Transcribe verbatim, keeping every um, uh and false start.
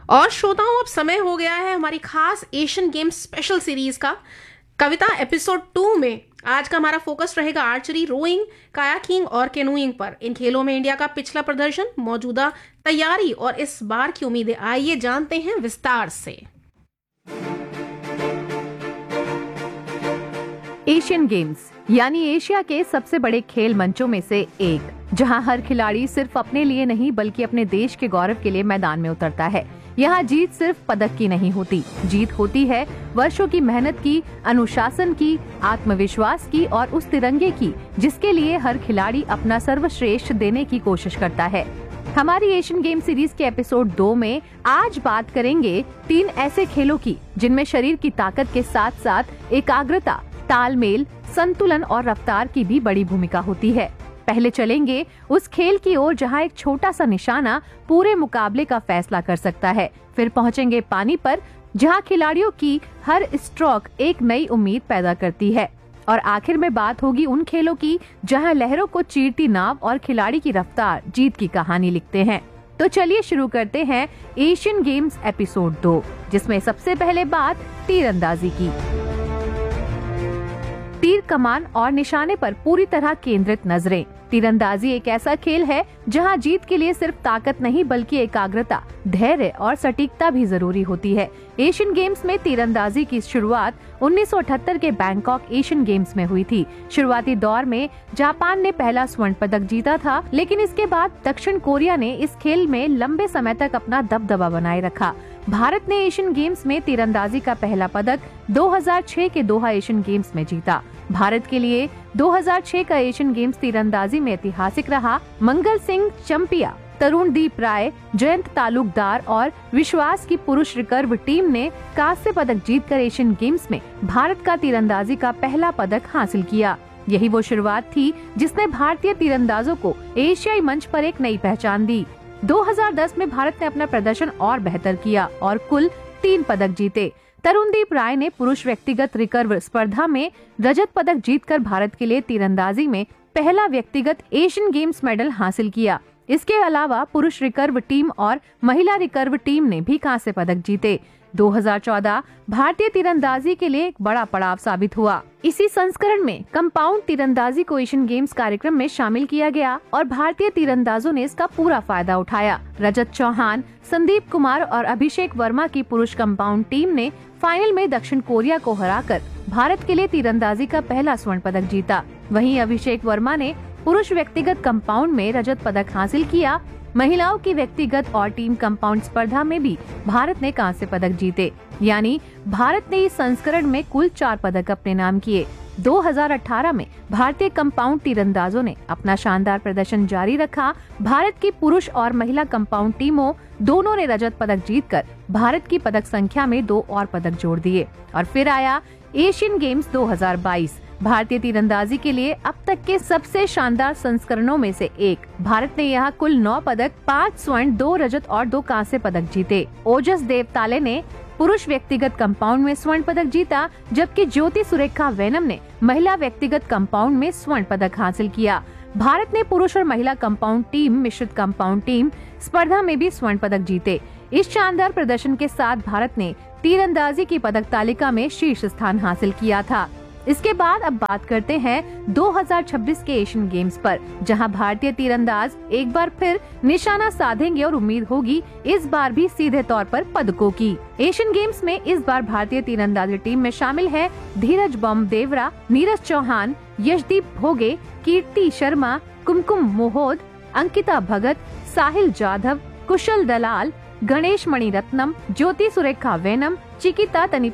और श्रोताओं, अब समय हो गया है हमारी खास एशियन गेम्स स्पेशल सीरीज का। कविता एपिसोड टू में आज का हमारा फोकस रहेगा आर्चरी, रोइंग, कायाकिंग और कैनोइंग पर। इन खेलों में इंडिया का पिछला प्रदर्शन, मौजूदा तैयारी और इस बार की उम्मीदें, आइए जानते हैं विस्तार से। एशियन गेम्स यानी एशिया के सबसे बड़े खेल मंचों में से एक, जहां हर खिलाड़ी सिर्फ अपने लिए नहीं बल्कि अपने देश के गौरव के लिए मैदान में उतरता है। यहाँ जीत सिर्फ पदक की नहीं होती, जीत होती है वर्षों की मेहनत की, अनुशासन की, आत्मविश्वास की और उस तिरंगे की जिसके लिए हर खिलाड़ी अपना सर्वश्रेष्ठ देने की कोशिश करता है। हमारी एशियन गेम सीरीज के एपिसोड दो में आज बात करेंगे तीन ऐसे खेलों की जिनमें शरीर की ताकत के साथ साथ एकाग्रता, तालमेल, संतुलन और रफ्तार की भी बड़ी भूमिका होती है। पहले चलेंगे उस खेल की ओर जहां एक छोटा सा निशाना पूरे मुकाबले का फैसला कर सकता है। फिर पहुंचेंगे पानी पर, जहां खिलाड़ियों की हर स्ट्रोक एक नई उम्मीद पैदा करती है। और आखिर में बात होगी उन खेलों की जहां लहरों को चीरती नाव और खिलाड़ी की रफ्तार जीत की कहानी लिखते हैं। तो चलिए शुरू करते हैं एशियन गेम्स एपिसोड दो, जिसमें सबसे पहले बात तीरंदाजी की। तीर कमान और निशाने पर पूरी तरह केंद्रित नजरें। तीरंदाजी एक ऐसा खेल है जहां जीत के लिए सिर्फ ताकत नहीं बल्कि एकाग्रता, धैर्य और सटीकता भी जरूरी होती है। एशियन गेम्स में तीरंदाजी की शुरुआत उन्नीस सौ अठहत्तर के बैंकॉक एशियन गेम्स में हुई थी। शुरुआती दौर में जापान ने पहला स्वर्ण पदक जीता था, लेकिन इसके बाद दक्षिण कोरिया ने इस खेल में लंबे समय तक अपना दबदबा बनाए रखा। भारत ने एशियन गेम्स में तीरंदाजी का पहला पदक दो हज़ार छह के दोहा एशियन गेम्स में जीता। भारत के लिए दो हज़ार छह का एशियन गेम्स तीरंदाजी में ऐतिहासिक रहा। मंगल सिंह चंपिया, तरुणदीप राय, जयंत तालुकदार और विश्वास की पुरुष रिकर्व टीम ने कांस्य पदक जीतकर एशियन गेम्स में भारत का तीरंदाजी का पहला पदक हासिल किया। यही वो शुरुआत थी जिसने भारतीय तीरंदाजों को एशियाई मंच पर एक नई पहचान दी। दो हज़ार दस में भारत ने अपना प्रदर्शन और बेहतर किया और कुल तीन पदक जीते। तरुणदीप राय ने पुरुष व्यक्तिगत रिकर्व स्पर्धा में रजत पदक जीतकर भारत के लिए तीरंदाजी में पहला व्यक्तिगत एशियन गेम्स मेडल हासिल किया। इसके अलावा पुरुष रिकर्व टीम और महिला रिकर्व टीम ने भी कांस्य पदक जीते। दो हज़ार चौदह भारतीय तीरंदाजी के लिए एक बड़ा पड़ाव साबित हुआ। इसी संस्करण में कंपाउंड तीरंदाजी को एशियन गेम्स कार्यक्रम में शामिल किया गया और भारतीय तीरंदाजों ने इसका पूरा फायदा उठाया। रजत चौहान, संदीप कुमार और अभिषेक वर्मा की पुरुष कंपाउंड टीम ने फाइनल में दक्षिण कोरिया को हराकर भारत के लिए तीरंदाजी का पहला स्वर्ण पदक जीता। वहीं अभिषेक वर्मा ने पुरुष व्यक्तिगत कंपाउंड में रजत पदक हासिल किया। महिलाओं की व्यक्तिगत और टीम कंपाउंड स्पर्धा में भी भारत ने कांस्य पदक जीते। यानी भारत ने इस संस्करण में कुल चार पदक अपने नाम किए। दो हज़ार अठारह में भारतीय कंपाउंड तीरंदाजों ने अपना शानदार प्रदर्शन जारी रखा। भारत की पुरुष और महिला कंपाउंड टीमों दोनों ने रजत पदक जीतकर भारत की पदक संख्या में दो और पदक जोड़ दिए। और फिर आया एशियन गेम्स दो हज़ार बाईस, भारतीय तीरंदाजी के लिए अब तक के सबसे शानदार संस्करणों में से एक। भारत ने यहाँ कुल नौ पदक, पाँच स्वर्ण, दो रजत और दो कांस्य पदक जीते। ओजस देवताले ने पुरुष व्यक्तिगत कंपाउंड में स्वर्ण पदक जीता, जबकि ज्योति सुरेखा वेनम ने महिला व्यक्तिगत कंपाउंड में स्वर्ण पदक हासिल किया। भारत ने पुरुष और महिला कंपाउंड टीम, मिश्रित कंपाउंड टीम स्पर्धा में भी स्वर्ण पदक जीते। इस शानदार प्रदर्शन के साथ भारत ने तीरंदाजी की पदक तालिका में शीर्ष स्थान हासिल किया था। इसके बाद अब बात करते हैं दो हज़ार छब्बीस के एशियन गेम्स पर, जहां भारतीय तीरंदाज एक बार फिर निशाना साधेंगे और उम्मीद होगी इस बार भी सीधे तौर पर पदकों की। एशियन गेम्स में इस बार भारतीय तीरंदाजी टीम में शामिल है धीरज बम देवरा, नीरज चौहान, यशदीप भोगे, कीर्ति शर्मा, कुमकुम मोहोद, अंकिता भगत, साहिल जाधव, कुशल दलाल, गणेश मणिरत्नम, ज्योति सुरेखा वेनम, चिकिता तनी